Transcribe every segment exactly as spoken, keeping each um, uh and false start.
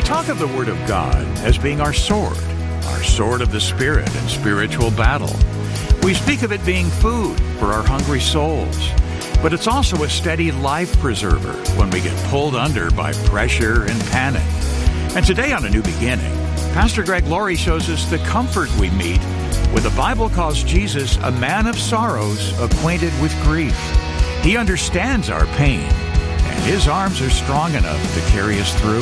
talk of the Word of God as being our sword, our sword of the Spirit in spiritual battle. We speak of it being food for our hungry souls, but it's also a steady life preserver when we get pulled under by pressure and panic. And today on A New Beginning, Pastor Greg Laurie shows us the comfort we meet when the Bible calls Jesus a man of sorrows, acquainted with grief. He understands our pain, and his arms are strong enough to carry us through.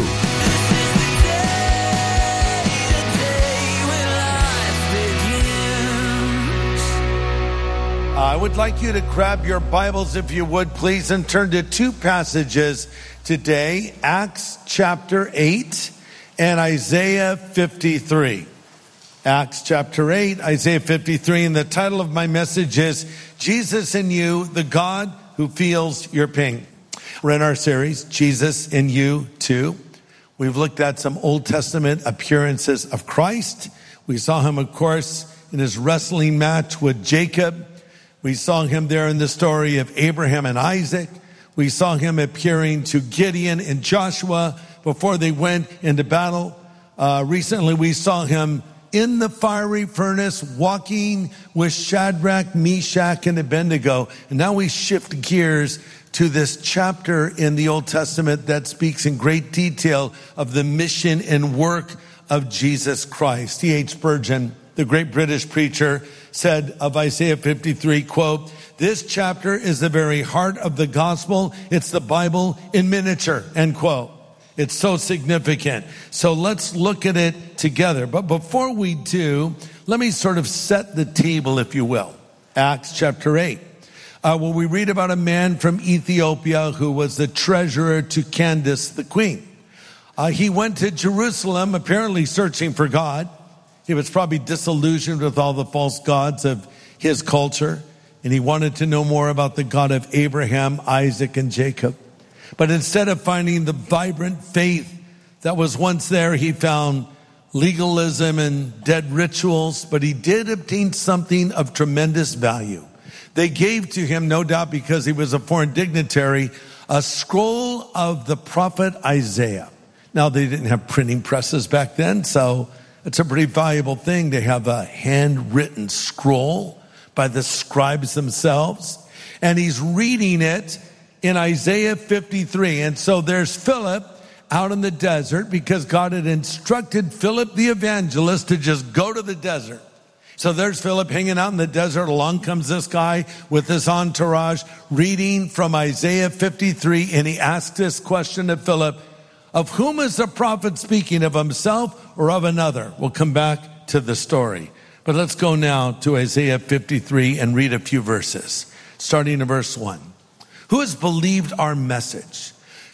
I would like you to grab your Bibles, if you would, please, and turn to two passages today, Acts chapter eight and Isaiah fifty-three. Acts chapter eight, Isaiah fifty-three, and the title of my message is Jesus in You, the God Who Feels Your Pain. We're in our series, Jesus in You Too. We've looked at some Old Testament appearances of Christ. We saw him, of course, in his wrestling match with Jacob. We saw him there in the story of Abraham and Isaac. We saw him appearing to Gideon and Joshua before they went into battle. Uh, recently, we saw him in the fiery furnace walking with Shadrach, Meshach, and Abednego. And now we shift gears to this chapter in the Old Testament that speaks in great detail of the mission and work of Jesus Christ. T H Spurgeon, the great British preacher, said of Isaiah fifty-three, quote, "This chapter is the very heart of the gospel. It's the Bible in miniature," end quote. It's so significant. So let's look at it together. But before we do, let me sort of set the table, if you will. Acts chapter eight. Uh, well, we read about a man from Ethiopia who was the treasurer to Candace, the queen. Uh, he went to Jerusalem, apparently searching for God. He was probably disillusioned with all the false gods of his culture, and he wanted to know more about the God of Abraham, Isaac, and Jacob. But instead of finding the vibrant faith that was once there, he found legalism and dead rituals, but he did obtain something of tremendous value. They gave to him, no doubt because he was a foreign dignitary, a scroll of the prophet Isaiah. Now, they didn't have printing presses back then, so it's a pretty valuable thing to have a handwritten scroll by the scribes themselves. And he's reading it in Isaiah fifty-three. And so there's Philip out in the desert because God had instructed Philip the evangelist to just go to the desert. So there's Philip hanging out in the desert. Along comes this guy with his entourage reading from Isaiah fifty-three. And he asked this question to Philip, "Of whom is the prophet speaking, of himself or of another?" We'll come back to the story. But let's go now to Isaiah fifty-three and read a few verses, starting in verse one. "Who has believed our message?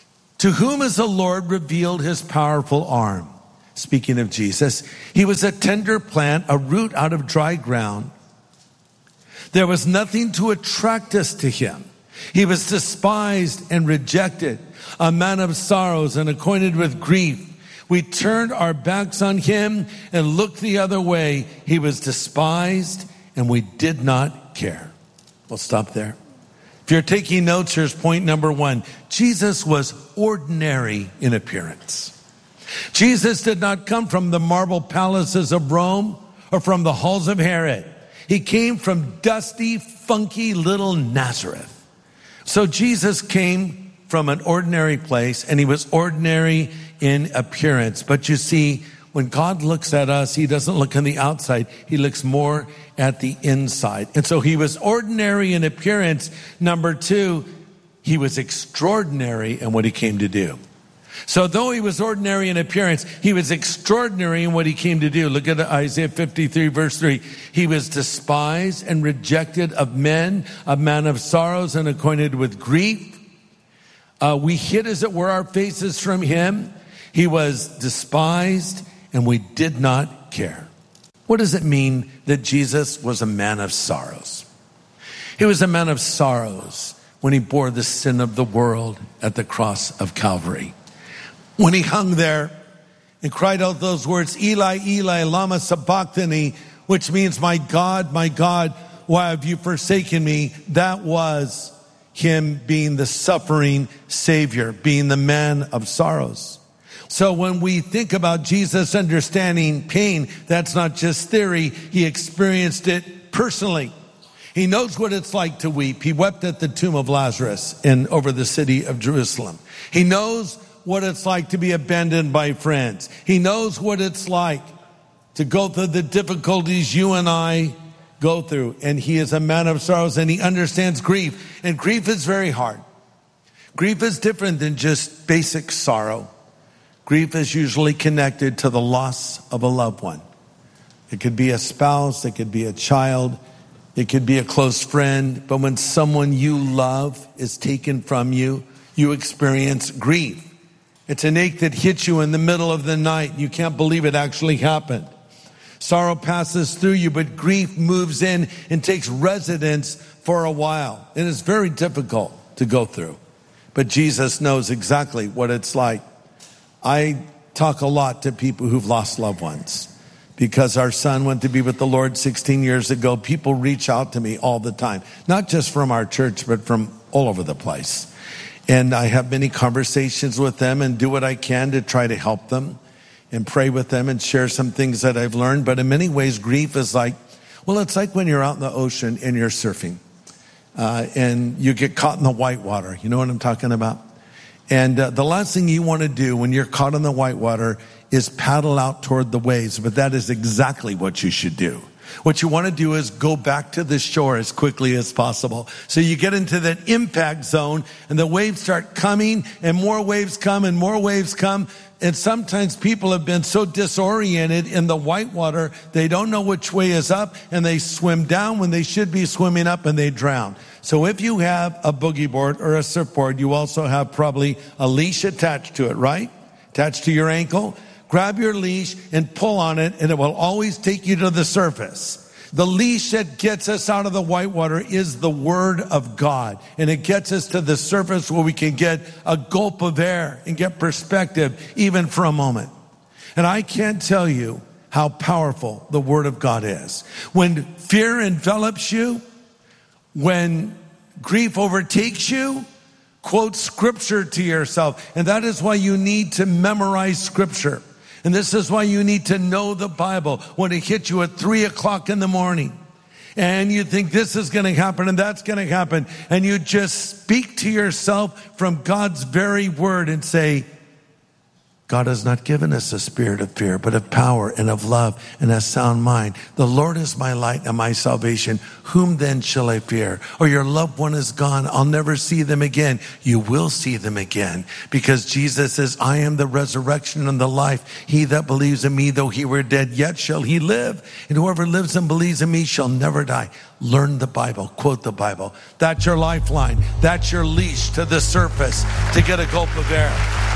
To whom has the Lord revealed his powerful arm?" Speaking of Jesus, "He was a tender plant, a root out of dry ground. There was nothing to attract us to him. He was despised and rejected, a man of sorrows and acquainted with grief. We turned our backs on him and looked the other way. He was despised and we did not care." We'll stop there. If you're taking notes, here's point number one. Jesus was ordinary in appearance. Jesus did not come from the marble palaces of Rome or from the halls of Herod. He came from dusty, funky little Nazareth. So Jesus came from an ordinary place, and he was ordinary in appearance. But you see, when God looks at us, he doesn't look on the outside. He looks more at the inside. And so he was ordinary in appearance. Number two, he was extraordinary in what he came to do. So though he was ordinary in appearance, he was extraordinary in what he came to do. Look at Isaiah fifty-three, verse three. "He was despised and rejected of men, a man of sorrows and acquainted with grief. Uh, we hid, as it were, our faces from him. He was despised and we did not care." What does it mean that Jesus was a man of sorrows? He was a man of sorrows when he bore the sin of the world at the cross of Calvary. When he hung there and cried out those words, "Eli, Eli, lama sabachthani," which means, "My God, my God, why have you forsaken me?" That was him being the suffering Savior, being the man of sorrows. So when we think about Jesus understanding pain, that's not just theory. He experienced it personally. He knows what it's like to weep. He wept at the tomb of Lazarus in over the city of Jerusalem. He knows what it's like to be abandoned by friends. He knows what it's like to go through the difficulties you and I go through. And he is a man of sorrows, and he understands grief. And grief is very hard. Grief is different than just basic sorrow. Grief is usually connected to the loss of a loved one. It could be a spouse, it could be a child, it could be a close friend. But when someone you love is taken from you, you experience grief. It's an ache that hits you in the middle of the night. You can't believe it actually happened. Sorrow passes through you, but grief moves in and takes residence for a while. It is very difficult to go through. But Jesus knows exactly what it's like. I talk a lot to people who've lost loved ones. Because our son went to be with the Lord sixteen years ago, people reach out to me all the time. Not just from our church, but from all over the place. And I have many conversations with them and do what I can to try to help them and pray with them and share some things that I've learned. But in many ways, grief is like, well, it's like when you're out in the ocean and you're surfing. Uh, and you get caught in the whitewater. You know what I'm talking about? And uh, the last thing you want to do when you're caught in the whitewater is paddle out toward the waves. But that is exactly what you should do. What you want to do is go back to the shore as quickly as possible. So you get into that impact zone and the waves start coming and more waves come and more waves come. And sometimes people have been so disoriented in the whitewater, they don't know which way is up and they swim down when they should be swimming up and they drown. So if you have a boogie board or a surfboard, you also have probably a leash attached to it, right? Attached to your ankle. Grab your leash and pull on it, and it will always take you to the surface. The leash that gets us out of the whitewater is the Word of God. And it gets us to the surface where we can get a gulp of air and get perspective even for a moment. And I can't tell you how powerful the Word of God is. When fear envelops you, when grief overtakes you, quote Scripture to yourself. And that is why you need to memorize Scripture. And this is why you need to know the Bible when it hits you at three o'clock in the morning. And you think this is going to happen and that's going to happen. And you just speak to yourself from God's very word and say, God has not given us a spirit of fear, but of power and of love and a sound mind. The Lord is my light and my salvation. Whom then shall I fear? Or your loved one is gone. I'll never see them again. You will see them again. Because Jesus says, I am the resurrection and the life. He that believes in me, though he were dead, yet shall he live. And whoever lives and believes in me shall never die. Learn the Bible. Quote the Bible. That's your lifeline. That's your leash to the surface to get a gulp of air.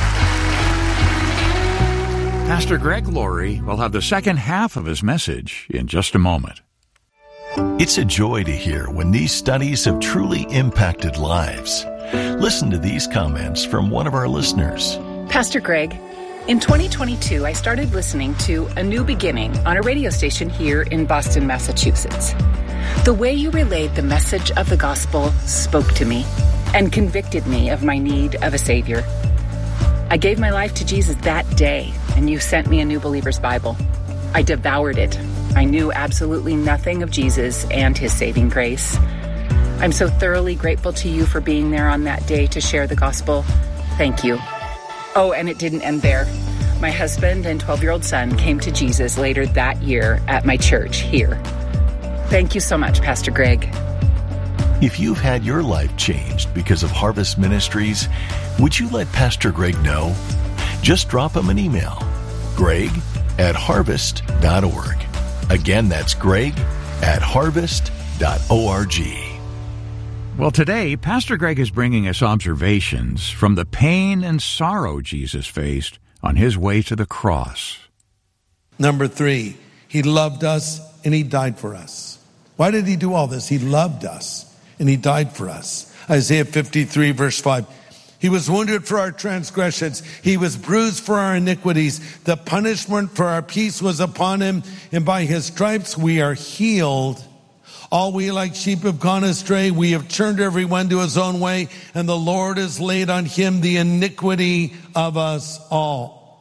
Pastor Greg Laurie will have the second half of his message in just a moment. It's a joy to hear when these studies have truly impacted lives. Listen to these comments from one of our listeners. Pastor Greg, in twenty twenty-two, I started listening to A New Beginning on a radio station here in Boston, Massachusetts. The way you relayed the message of the gospel spoke to me and convicted me of my need of a Savior. I gave my life to Jesus that day, and you sent me a New Believer's Bible. I devoured it. I knew absolutely nothing of Jesus and his saving grace. I'm so thoroughly grateful to you for being there on that day to share the gospel. Thank you. Oh, and it didn't end there. My husband and twelve-year-old son came to Jesus later that year at my church here. Thank you so much, Pastor Greg. If you've had your life changed because of Harvest Ministries, would you let Pastor Greg know? Just drop him an email, greg at harvest dot org. Again, that's greg at harvest dot org. Well, today, Pastor Greg is bringing us observations from the pain and sorrow Jesus faced on his way to the cross. Number three, he loved us and he died for us. Why did he do all this? He loved us and he died for us. Isaiah fifty-three, verse five. He was wounded for our transgressions. He was bruised for our iniquities. The punishment for our peace was upon him, and by his stripes we are healed. All we like sheep have gone astray. We have turned everyone to his own way, and the Lord has laid on him the iniquity of us all.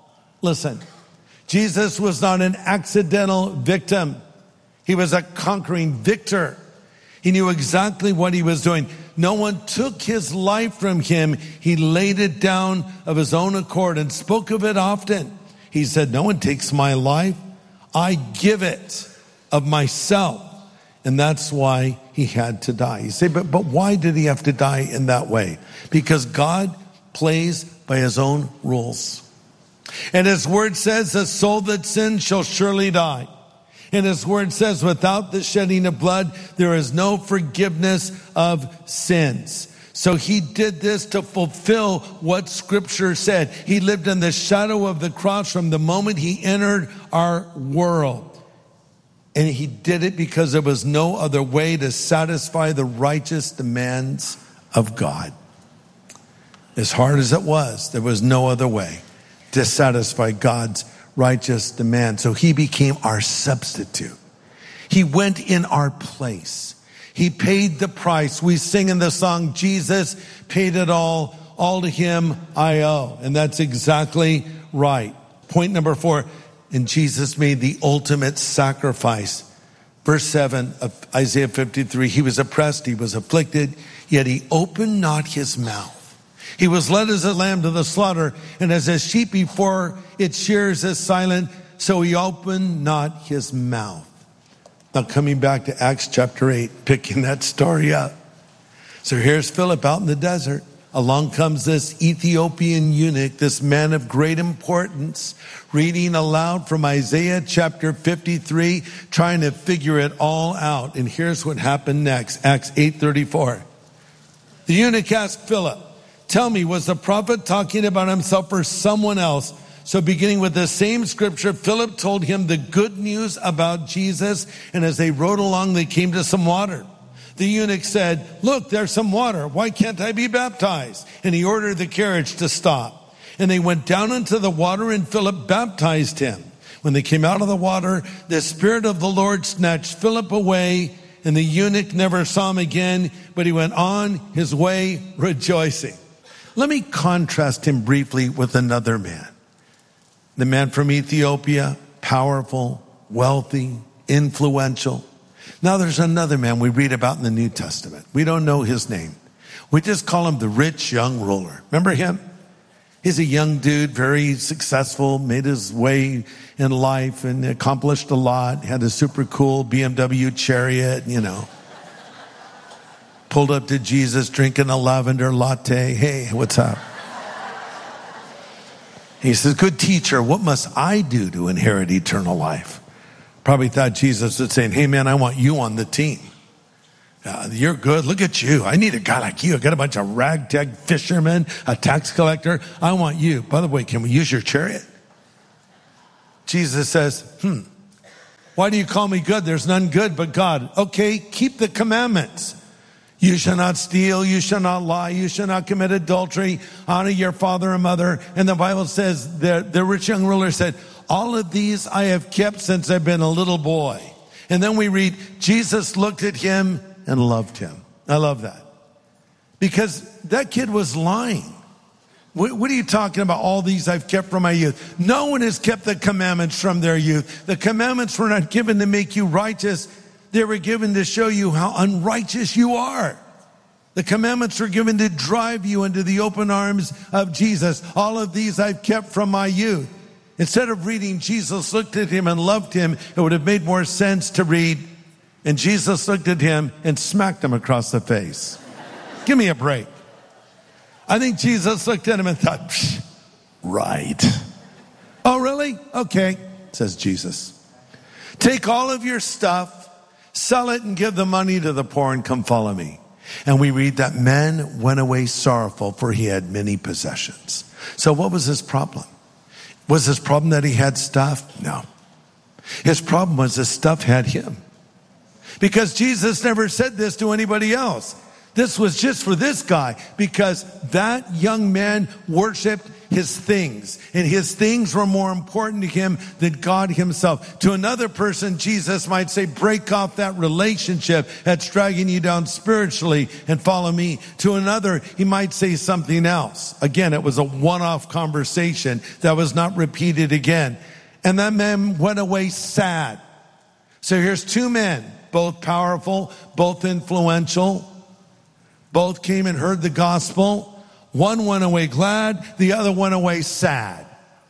Listen, Jesus was not an accidental victim. He was a conquering victor. He knew exactly what he was doing. No one took his life from him. He laid it down of his own accord and spoke of it often. He said, no one takes my life. I give it of myself. And that's why he had to die. You say, but, but why did he have to die in that way? Because God plays by his own rules. And his word says, the soul that sins shall surely die. And his word says, without the shedding of blood, there is no forgiveness of sins. So he did this to fulfill what Scripture said. He lived in the shadow of the cross from the moment he entered our world. And he did it because there was no other way to satisfy the righteous demands of God. As hard as it was, there was no other way to satisfy God's righteous demand. So he became our substitute. He went in our place. He paid the price. We sing in the song, Jesus paid it all. All to him I owe. And that's exactly right. Point number four. And Jesus made the ultimate sacrifice. Verse seven of Isaiah fifty-three. He was oppressed. He was afflicted. Yet he opened not his mouth. He was led as a lamb to the slaughter, and as a sheep before its shears is silent, so he opened not his mouth. Now coming back to Acts chapter eight, picking that story up. So here's Philip out in the desert. Along comes this Ethiopian eunuch, this man of great importance, reading aloud from Isaiah chapter fifty-three, trying to figure it all out. And here's what happened next, Acts eight thirty-four. The eunuch asked Philip, tell me, was the prophet talking about himself or someone else? So beginning with the same scripture, Philip told him the good news about Jesus. And as they rode along, they came to some water. The eunuch said, look, there's some water. Why can't I be baptized? And he ordered the carriage to stop. And they went down into the water, and Philip baptized him. When they came out of the water, the Spirit of the Lord snatched Philip away, and the eunuch never saw him again, but he went on his way rejoicing. Let me contrast him briefly with another man. The man from Ethiopia, powerful, wealthy, influential. Now there's another man we read about in the New Testament. We don't know his name. We just call him the rich young ruler. Remember him? He's a young dude, very successful, made his way in life and accomplished a lot, had a super cool B M W chariot, you know. Pulled up to Jesus drinking a lavender latte. Hey, what's up? He says, good teacher, what must I do to inherit eternal life? Probably thought Jesus was saying, hey man, I want you on the team. Uh, you're good. Look at you. I need a guy like you. I got a bunch of ragtag fishermen, a tax collector. I want you. By the way, can we use your chariot? Jesus says, hmm, why do you call me good? There's none good but God. Okay, keep the commandments. You shall not steal. You shall not lie. You shall not commit adultery. Honor your father and mother. And the Bible says the, the rich young ruler said, all of these I have kept since I've been a little boy. And then we read, Jesus looked at him and loved him. I love that. Because that kid was lying. What, what are you talking about? All these I've kept from my youth. No one has kept the commandments from their youth. The commandments were not given to make you righteous. They were given to show you how unrighteous you are. The commandments were given to drive you into the open arms of Jesus. All of these I've kept from my youth. Instead of reading, Jesus looked at him and loved him, it would have made more sense to read, and Jesus looked at him and smacked him across the face. Give me a break. I think Jesus looked at him and thought, psh, right. Oh, really? Okay, says Jesus. Take all of your stuff, sell it and give the money to the poor and come follow me. And we read that man went away sorrowful, for he had many possessions. So what was his problem? Was his problem that he had stuff? No. His problem was his stuff had him. Because Jesus never said this to anybody else. This was just for this guy because that young man worshiped his things, and his things were more important to him than God himself. To another person, Jesus might say, break off that relationship that's dragging you down spiritually and follow me. To another, he might say something else. Again, it was a one-off conversation that was not repeated again. And that man went away sad. So here's two men, both powerful, both influential. Both came and heard the gospel. One went away glad, the other went away sad.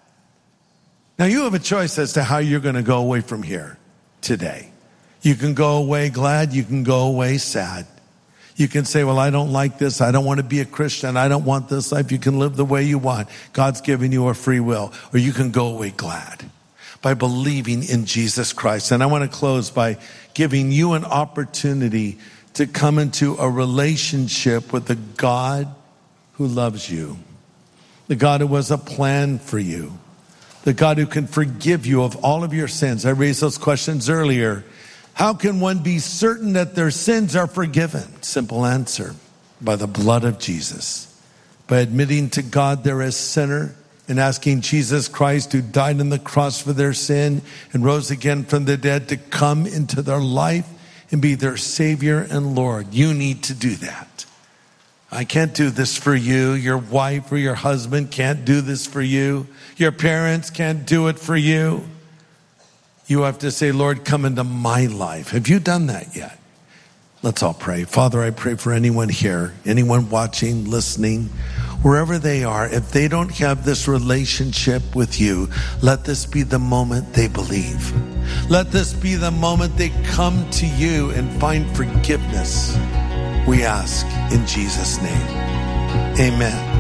Now you have a choice as to how you're going to go away from here today. You can go away glad, you can go away sad. You can say, well, I don't like this, I don't want to be a Christian, I don't want this life. You can live the way you want. God's given you a free will. Or you can go away glad by believing in Jesus Christ. And I want to close by giving you an opportunity to come into a relationship with the God who loves you, the God who has a plan for you, the God who can forgive you of all of your sins. I raised those questions earlier. How can one be certain that their sins are forgiven? Simple answer, by the blood of Jesus. By admitting to God they're a sinner and asking Jesus Christ, who died on the cross for their sin and rose again from the dead, to come into their life and be their Savior and Lord. You need to do that. I can't do this for you. Your wife or your husband can't do this for you. Your parents can't do it for you. You have to say, Lord, come into my life. Have you done that yet? Let's all pray. Father, I pray for anyone here, anyone watching, listening, wherever they are. If they don't have this relationship with you, let this be the moment they believe. Let this be the moment they come to you and find forgiveness. We ask in Jesus' name. Amen.